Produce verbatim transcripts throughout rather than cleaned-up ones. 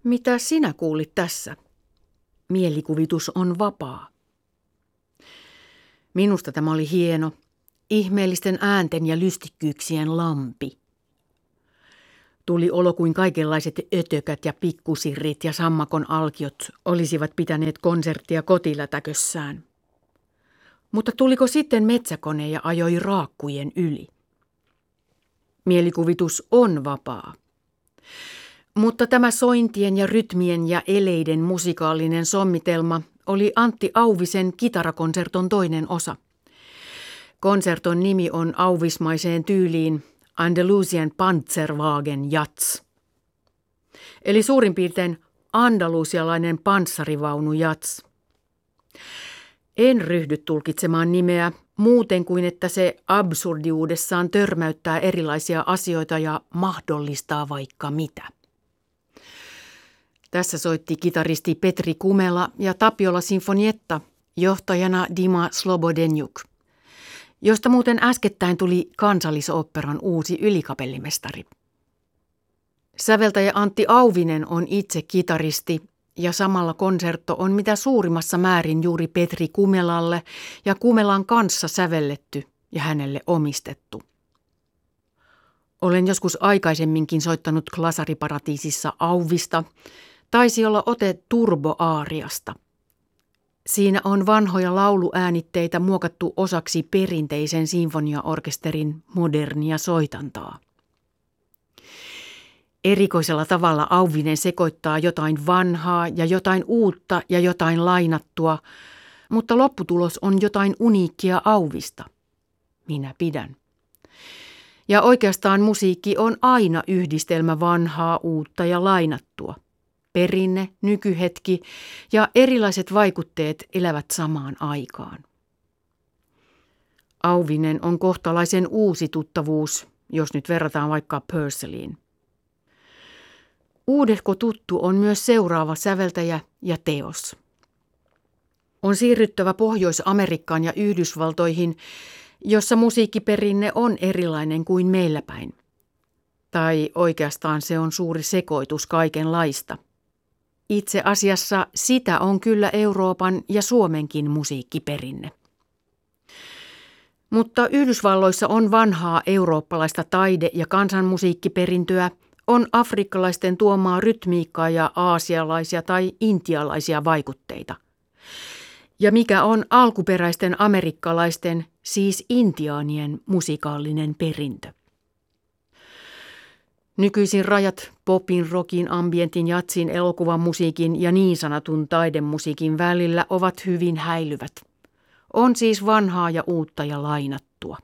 Mitä sinä kuulit tässä? Mielikuvitus on vapaa. Minusta tämä oli hieno, ihmeellisten äänten ja lystikkyyksien lampi. Tuli olo kuin kaikenlaiset ötökät ja pikkusirrit ja sammakon alkiot olisivat pitäneet konserttia kotilätäkössään. Mutta tuliko sitten metsäkone ja ajoi raakkujen yli? Mielikuvitus on vapaa. Mutta tämä sointien ja rytmien ja eleiden musikaalinen sommitelma oli Antti Auvisen kitarakonserton toinen osa. Konserton nimi on auvismaiseen tyyliin Andalusian Panzerwagen Jazz. Eli suurin piirtein andalusialainen panssarivaunu jazz. En ryhdy tulkitsemaan nimeä muuten kuin että se absurdiudessaan törmäyttää erilaisia asioita ja mahdollistaa vaikka mitä. Tässä soitti kitaristi Petri Kumela ja Tapiola Sinfonietta, johtajana Dima Slobodenjuk, josta muuten äskettäin tuli Kansallisoopperan uusi ylikapellimestari. Säveltäjä Antti Auvinen on itse kitaristi ja samalla konsertto on mitä suurimmassa määrin juuri Petri Kumelalle ja Kumelan kanssa sävelletty ja hänelle omistettu. Olen joskus aikaisemminkin soittanut Glasariparatiisissa Auvista, taisi olla ote Turbo-aariasta. Siinä on vanhoja lauluäänitteitä muokattu osaksi perinteisen sinfoniaorkesterin modernia soitantaa. Erikoisella tavalla Auvinen sekoittaa jotain vanhaa ja jotain uutta ja jotain lainattua, mutta lopputulos on jotain uniikkia Auvista. Minä pidän. Ja oikeastaan musiikki on aina yhdistelmä vanhaa, uutta ja lainattua. Perinne, nykyhetki ja erilaiset vaikutteet elävät samaan aikaan. Auvinen on kohtalaisen uusi tuttavuus, jos nyt verrataan vaikka Purcelliin. Uudehko tuttu on myös seuraava säveltäjä ja teos. On siirryttävä Pohjois-Amerikkaan ja Yhdysvaltoihin, jossa musiikkiperinne on erilainen kuin meillä päin. Tai oikeastaan se on suuri sekoitus kaikenlaista. Itse asiassa sitä on kyllä Euroopan ja Suomenkin musiikkiperinne. Mutta Yhdysvalloissa on vanhaa eurooppalaista taide- ja kansanmusiikkiperintöä, on afrikkalaisten tuomaa rytmiikkaa ja aasialaisia tai intialaisia vaikutteita. Ja mikä on alkuperäisten amerikkalaisten, siis intiaanien musikaalinen perintö? Nykyisin rajat popin, rockin, ambientin, jatsin, elokuvan musiikin ja niin sanotun taidemusiikin välillä ovat hyvin häilyvät. On siis vanhaa ja uutta ja lainattua.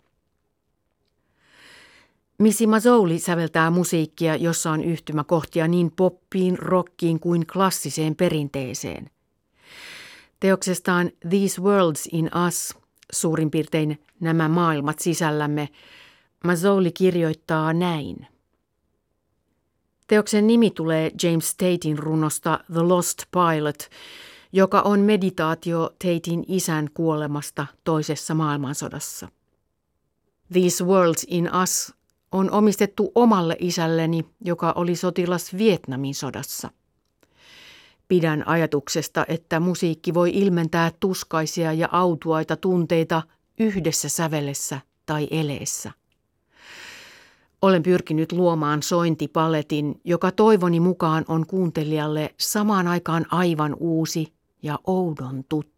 Missy Mazzoli säveltää musiikkia, jossa on yhtymäkohtia niin poppiin, rockiin kuin klassiseen perinteeseen. Teoksestaan These Worlds in Us, suurin piirtein nämä maailmat sisällämme, Mazzoli kirjoittaa näin. Teoksen nimi tulee James Taten runosta The Lost Pilot, joka on meditaatio Taten isän kuolemasta toisessa maailmansodassa. These Worlds in Us on omistettu omalle isälleni, joka oli sotilas Vietnamin sodassa. Pidän ajatuksesta, että musiikki voi ilmentää tuskaisia ja autuaita tunteita yhdessä sävelessä tai eleessä. Olen pyrkinyt luomaan sointipaletin, joka toivoni mukaan on kuuntelijalle samaan aikaan aivan uusi ja oudon tuttu.